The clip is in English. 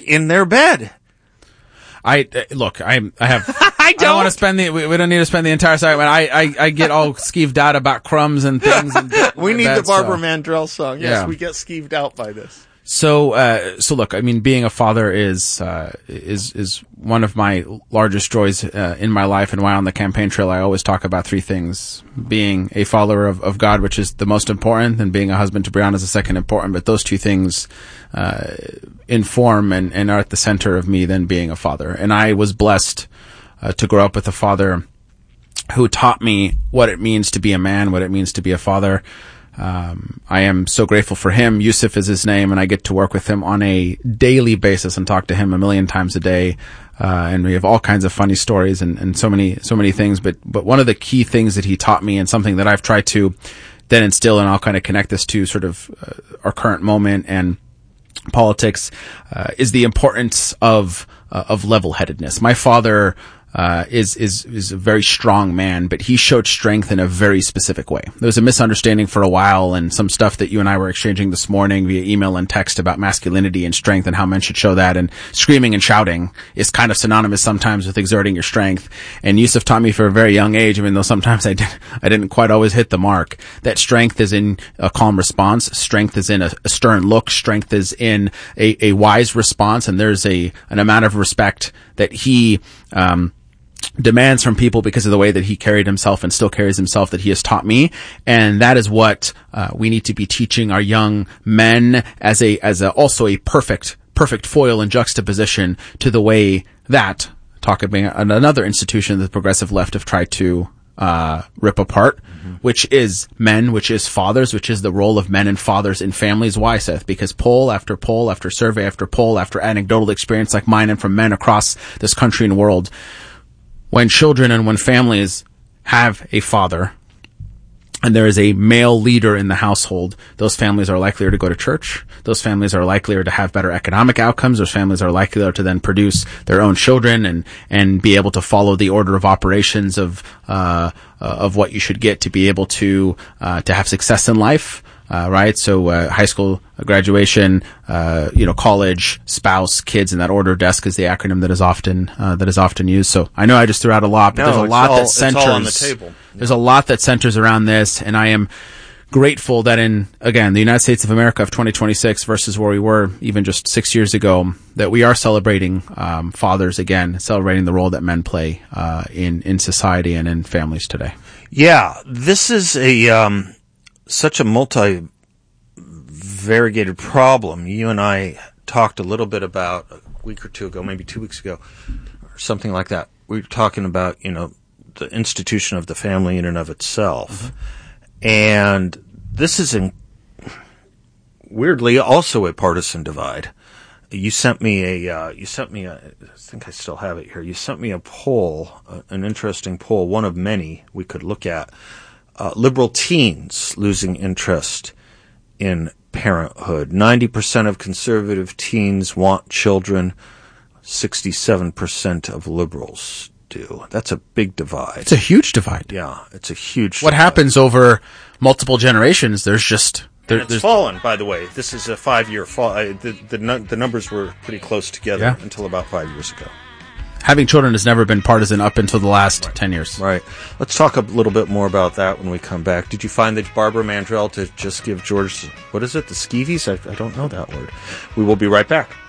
in their bed. I have. I don't want to spend we don't need to spend the entire segment. I get all skeeved out about crumbs and things. And we need the Barbara Mandrell song. Yes, yeah. We get skeeved out by this. So look, I mean, being a father is one of my largest joys in my life, and why on the campaign trail I always talk about three things: being a follower of God, which is the most important, and being a husband to Brianna is the second important. But those two things inform and are at the center of me then being a father. And I was blessed to grow up with a father who taught me what it means to be a man, what it means to be a father. I am so grateful for him. Yusuf is his name, and I get to work with him on a daily basis and talk to him 1,000,000 times a day. And we have all kinds of funny stories and so many things. But one of the key things that he taught me, and something that I've tried to then instill, and I'll kind of connect this to sort of our current moment and politics, is the importance of level-headedness. My father is a very strong man, but he showed strength in a very specific way. There was a misunderstanding for a while, and some stuff that you and I were exchanging this morning via email and text about masculinity and strength and how men should show that, and screaming and shouting is kind of synonymous sometimes with exerting your strength. And Yusuf taught me for a very young age, even though sometimes I didn't quite always hit the mark, that strength is in a calm response, strength is in a stern look, strength is in a wise response, and there's an amount of respect that he demands from people because of the way that he carried himself and still carries himself that he has taught me. And that is what we need to be teaching our young men as also a perfect foil and juxtaposition to the way that, talk about another institution that the progressive left have tried to rip apart, which is men, which is fathers, which is the role of men and fathers in families. Why, Seth? Because poll after poll after survey after poll after anecdotal experience like mine and from men across this country and world, when children and when families have a father and there is a male leader in the household, those families are likelier to go to church. Those families are likelier to have better economic outcomes. Those families are likelier to then produce their own children and be able to follow the order of operations of what you should get to be able to have success in life. Right? So, high school graduation, college, spouse, kids in that order. DESC is the acronym that is often used. So I know I just threw out a lot, but there's a lot that centers. It's all on the table. There's a lot that centers around this, and I am grateful that in, again, the United States of America of 2026 versus where we were even just 6 years ago, that we are celebrating fathers again, celebrating the role that men play in society and in families today. Yeah, this is such a multi-variegated problem. You and I talked a little bit about a week or two ago, maybe 2 weeks ago, or something like that. We were talking about, the institution of the family in and of itself. Mm-hmm. And this is weirdly also a partisan divide. You sent me I think I still have it here. You sent me a poll, an interesting poll, one of many we could look at. Liberal teens losing interest in parenthood. 90% of conservative teens want children. 67% of liberals do. That's a big divide. It's a huge divide. Yeah, it's a huge What divide. happens over multiple generations, there's just... It's fallen, by the way. This is a 5-year fall. The numbers were pretty close together until about 5 years ago. Having children has never been partisan up until the last 10 years. Right. Let's talk a little bit more about that when we come back. Did you find that Barbara Mandrell to just give George, what is it, the skeevies? I don't know that word. We will be right back.